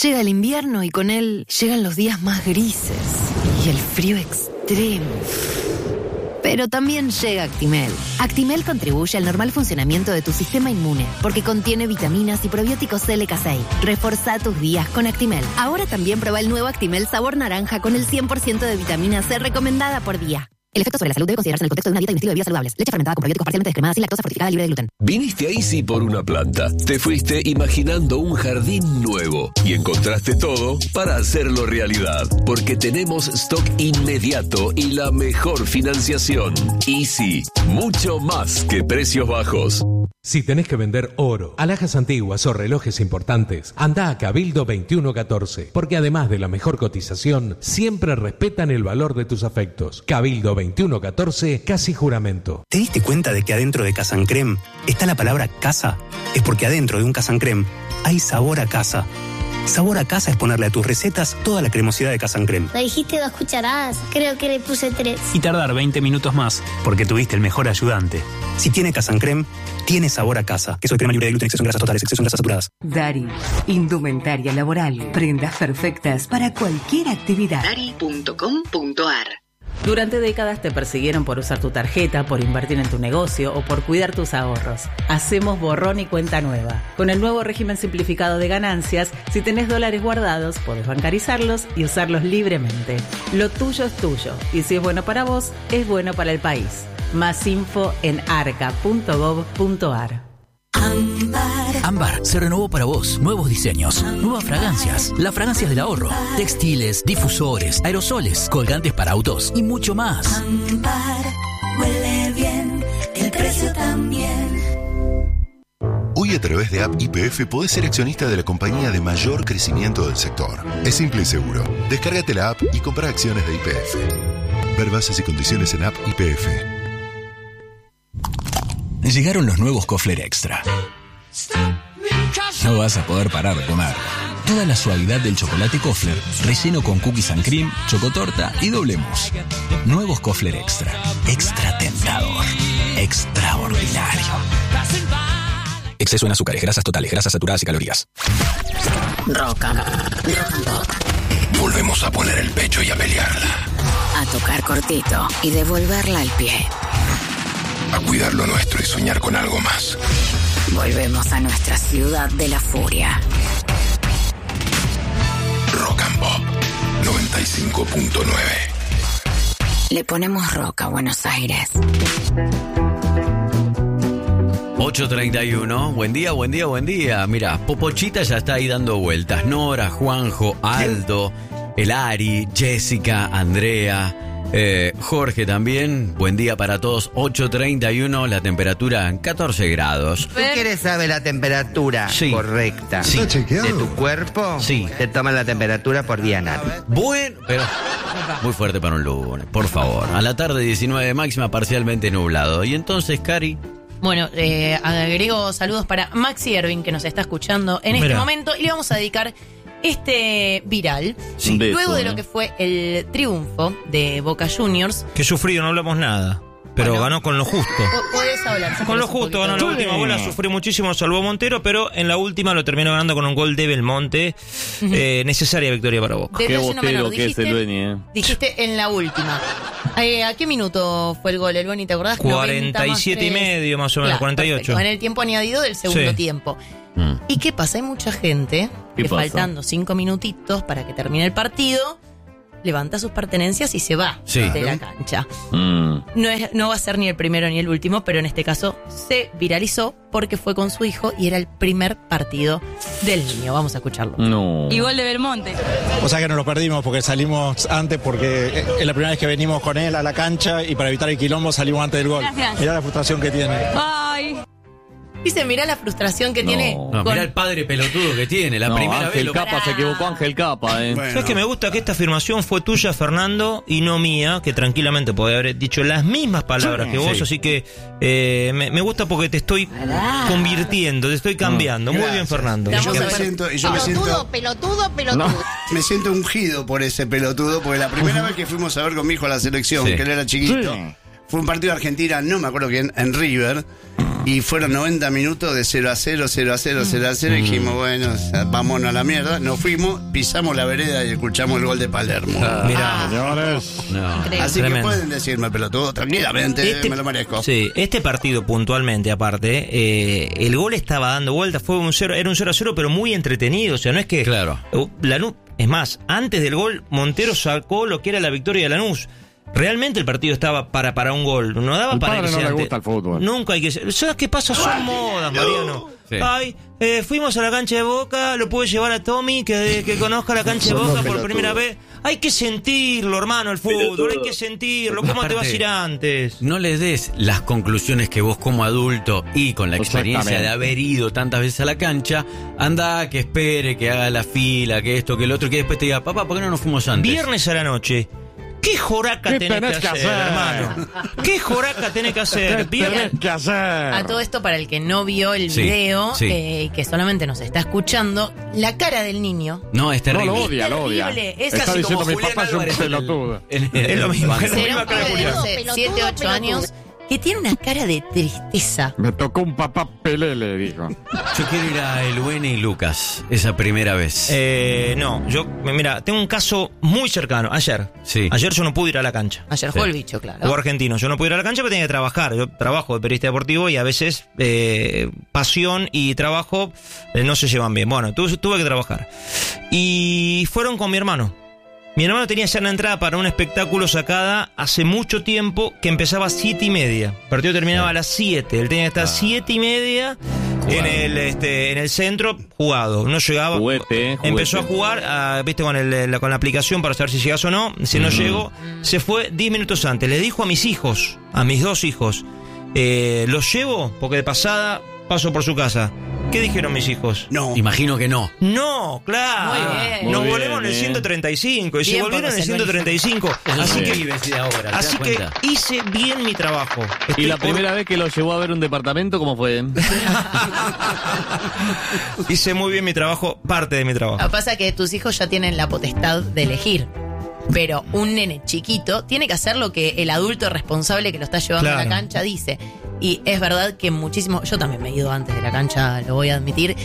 Llega el invierno y con él llegan los días más grises y el frío extremo. Pero también llega Actimel. Actimel contribuye al normal funcionamiento de tu sistema inmune porque contiene vitaminas y probióticos LK6. Reforzá tus días con Actimel. Ahora también prueba el nuevo Actimel sabor naranja con el 100% de vitamina C recomendada por día. El efecto sobre la salud debe considerarse en el contexto de una dieta y un estilo de vida saludables. Leche fermentada con probióticos parcialmente descremada sin lactosa, fortificada, libre de gluten. Viniste a Easy por una planta. Te fuiste imaginando un jardín nuevo y encontraste todo para hacerlo realidad. Porque tenemos stock inmediato y la mejor financiación. Easy, mucho más que precios bajos. Si tenés que vender oro, alhajas antiguas o relojes importantes, anda a Cabildo 2114, porque además de la mejor cotización, siempre respetan el valor de tus afectos. Cabildo 2114, casi juramento. ¿Te diste cuenta de que adentro de Casancrem está la palabra casa? Es porque adentro de un Casancrem hay sabor a casa. Sabor a casa es ponerle a tus recetas toda la cremosidad de Casancrem. Me dijiste 2 cucharadas, creo que le puse 3. Y tardar 20 minutos más, porque tuviste el mejor ayudante. Si tiene Casancrem, tiene sabor a casa. Queso de crema libre de gluten, exceso en grasas totales, exceso en grasas saturadas. Dari, indumentaria laboral, prendas perfectas para cualquier actividad. Dari.com.ar. Durante décadas te persiguieron por usar tu tarjeta, por invertir en tu negocio o por cuidar tus ahorros. Hacemos borrón y cuenta nueva. Con el nuevo régimen simplificado de ganancias, si tenés dólares guardados, podés bancarizarlos y usarlos libremente. Lo tuyo es tuyo y si es bueno para vos, es bueno para el país. Más info en arca.gov.ar. Ámbar se renovó para vos. Nuevos diseños, nuevas fragancias, las fragancias del ahorro, textiles, difusores, aerosoles, colgantes para autos y mucho más. Ámbar huele bien, el precio también. Hoy a través de App YPF podés ser accionista de la compañía de mayor crecimiento del sector. Es simple y seguro. Descárgate la app y compra acciones de YPF. Ver bases y condiciones en App YPF. Llegaron los nuevos Kofler Extra. No vas a poder parar de comer. Toda la suavidad del chocolate Kofler, relleno con cookies and cream, chocotorta y doble mousse. Nuevos Kofler Extra. Extra tentador. Extraordinario. Exceso en azúcares, grasas totales, grasas saturadas y calorías. Rock and Pop. Volvemos a poner el pecho y a pelearla. A tocar cortito y devolverla al pie. A cuidar lo nuestro y soñar con algo más. Volvemos a nuestra ciudad de la furia. Rock and Pop 95.9. Le ponemos rock a Buenos Aires. 8:31. Buen día, buen día, buen día. Mira, Popochita ya está ahí dando vueltas. Nora, Juanjo, Aldo, el Ari, Jessica, Andrea, Jorge también. Buen día para todos. 8:31, la temperatura en 14 grados. ¿Tú quieres saber la temperatura correcta de tu cuerpo? Sí. Te toman la temperatura por vía anal. Bueno, pero muy fuerte para un lunes, por favor. A la tarde 19 máxima, parcialmente nublado. Y entonces, Cari... Bueno, agrego saludos para Maxi Ervin, que nos está escuchando en este momento, y le vamos a dedicar este viral, luego de lo que fue el triunfo de Boca Juniors. Que sufrido, no hablamos nada, pero ganó con lo justo. Podés hablar. Con lo justo, ganó la última bola, sufrió muchísimo, salvó Montero, pero en la última lo terminó ganando con un gol de Belmonte. Necesaria victoria para Boca. Qué botero que es el Beni, Dijiste en la última. ¿A qué minuto fue el gol, el Boni? ¿Te acordás? 47 y medio, más o menos, 48. Perfecto. En el tiempo añadido del segundo tiempo. ¿Y qué pasa? Hay mucha gente que faltando 5 minutitos para que termine el partido, levanta sus pertenencias y se va de la cancha. No va a ser ni el primero ni el último, pero en este caso se viralizó porque fue con su hijo y era el primer partido del niño. Vamos a escucharlo. Y gol de Belmonte. O sea que nos lo perdimos porque salimos antes, porque es la primera vez que venimos con él a la cancha y para evitar el quilombo salimos antes del gol. Gracias. Mirá la frustración que tiene. Ay. Dice, mirá la frustración que tiene. Mirá el padre pelotudo que tiene. La primera Ángel vez. Capa, se equivocó Ángel Capa. ¿Sabes que me gusta que esta afirmación fue tuya, Fernando, y no mía? Que tranquilamente podía haber dicho las mismas palabras que vos, así que me gusta porque te estoy convirtiendo, te estoy cambiando. Muy bien, Fernando. Yo me siento Pelotudo. Me siento ungido por ese pelotudo, porque la primera vez que fuimos a ver con mi hijo a la selección, que él era chiquito, fue un partido de Argentina, no me acuerdo quién, en River. Y fueron 90 minutos de 0-0, 0-0, 0-0. Y dijimos, bueno, vámonos a la mierda. Nos fuimos, pisamos la vereda y escuchamos el gol de Palermo. Mirá, señores. Así que pueden decirme, pelotudo, tranquilamente, me lo merezco. Sí, este partido puntualmente, aparte, el gol estaba dando vueltas, era un 0-0, pero muy entretenido. O sea, no es que. Claro. Lanús, es más, antes del gol, Montero sacó lo que era la victoria de Lanús. Realmente el partido estaba para un gol. No daba para irse. No le gusta el fútbol. Nunca hay que. ¿Sabes qué pasa? Son modas, Mariano. Sí. Ay, fuimos a la cancha de Boca, lo pude llevar a Tommy, que conozca la cancha de Boca por primera vez. Hay que sentirlo, hermano, el fútbol, hay que sentirlo. ¿Cómo aparte, te vas a ir antes? No le des las conclusiones que vos como adulto y con la experiencia de haber ido tantas veces a la cancha, anda, que espere, que haga la fila, que esto, que el otro, que después te diga, papá, ¿por qué no nos fuimos antes? Viernes a la noche. ¿Qué joraca tenés que hacer, hermano? ¿Qué joraca tenés que hacer? A todo esto, para el que no vio el video, que solamente nos está escuchando, la cara del niño. No, es terrible. No, lo odia. Es está así diciendo como mi papá es un pelotudo. Es lo mismo. Será un pibe de 7, 8 años que tiene una cara de tristeza. Me tocó un papá Pelele, dijo. Yo quiero ir a El Buene y Lucas, esa primera vez. No, mira, tengo un caso muy cercano. Ayer yo no pude ir a la cancha. Ayer fue el bicho, claro. Jugó Argentino. Yo no pude ir a la cancha porque tenía que trabajar. Yo trabajo de periodista deportivo y a veces pasión y trabajo no se llevan bien. Bueno, tuve que trabajar. Y fueron con mi hermano. Mi hermano tenía ya una entrada para un espectáculo sacada hace mucho tiempo que empezaba a 7:30. El partido terminaba a las 7. Él tenía que estar 7:30 en el centro jugado. No llegaba. Juguete. Empezó a jugar, viste, con la aplicación para saber si llegas o no. Si no llegó, se fue 10 minutos antes. Le dijo a mis hijos, a mis 2 hijos, los llevo porque de pasada paso por su casa. ¿Qué dijeron mis hijos? No. Imagino que no. No, claro. Nos volvemos en el 135. Y se volvieron en el 135. Así que hice bien mi trabajo. ¿Y la primera vez que lo llevó a ver un departamento, cómo fue? Hice muy bien mi trabajo, parte de mi trabajo. Lo que pasa es que tus hijos ya tienen la potestad de elegir. Pero un nene chiquito tiene que hacer lo que el adulto responsable que lo está llevando a la cancha dice. Y es verdad que muchísimo. Yo también me he ido antes de la cancha, lo voy a admitir.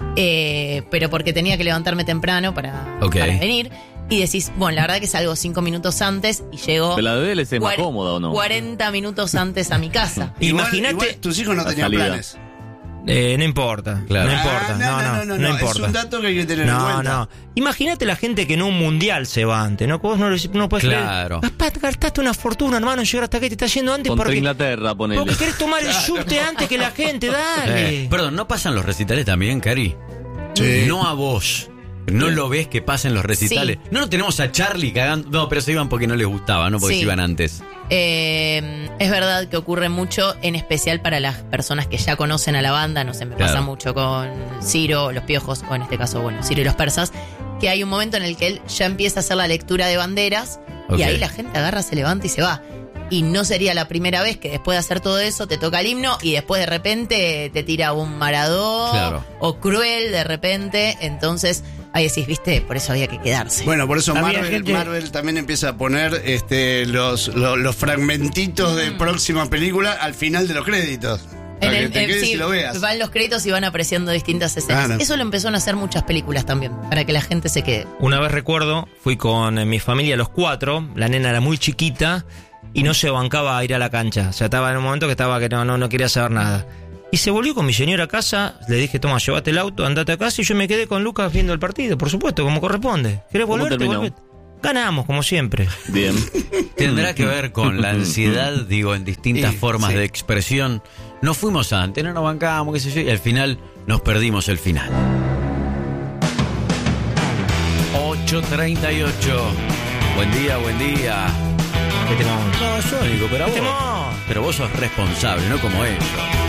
Pero porque tenía que levantarme temprano para venir. Y decís, bueno, la verdad que salgo 5 minutos antes y llego. ¿Pero la de él es más cómoda o no? 40 minutos antes a mi casa. Imagínate. Tus hijos no tenían planes. No importa, claro. No importa, no importa. Es un dato que hay que tener en cuenta. No. Imagínate la gente que en un mundial se va antes, ¿no? Vos no puedes creer. Gastaste una fortuna, hermano, en llegar hasta acá y te estás yendo antes contra Inglaterra, ponele. Porque querés tomar el subte antes que la gente, dale. Perdón, ¿no pasan los recitales también, Cari? Sí. No a vos. ¿No lo ves que pasen los recitales? Sí. No lo tenemos a Charlie cagando. No, pero se iban porque no les gustaba, no porque se iban antes. Es verdad que ocurre mucho, en especial para las personas que ya conocen a la banda. No sé, me pasa mucho con Ciro, los Piojos, o en este caso, bueno, Ciro y los Persas, que hay un momento en el que él ya empieza a hacer la lectura de banderas y ahí la gente agarra, se levanta y se va. Y no sería la primera vez que después de hacer todo eso te toca el himno y después de repente te tira un Maradó o Cruel de repente. Entonces ahí decís, viste, por eso había que quedarse. Bueno, por eso Marvel también empieza a poner los fragmentitos de próxima película al final de los créditos. Para que te quedes y lo veas. Van los créditos y van apreciando distintas escenas. Claro. Eso lo empezaron a hacer muchas películas también, para que la gente se quede. Una vez recuerdo, fui con mi familia los 4, la nena era muy chiquita y no se bancaba a ir a la cancha. O sea, estaba en un momento que no quería saber nada. Y se volvió con mi señora a casa, le dije, toma, llévate el auto, andate a casa, y yo me quedé con Lucas viendo el partido, por supuesto, como corresponde. ¿Querés volverte? Ganamos, como siempre. Bien. Tendrá que ver con la ansiedad, digo, en distintas formas de expresión. No fuimos antes, no nos bancábamos, qué sé yo, y al final nos perdimos el final. 8:38. Buen día. ¿Qué temón? No, Sónico, pero vos sos responsable, no como ellos.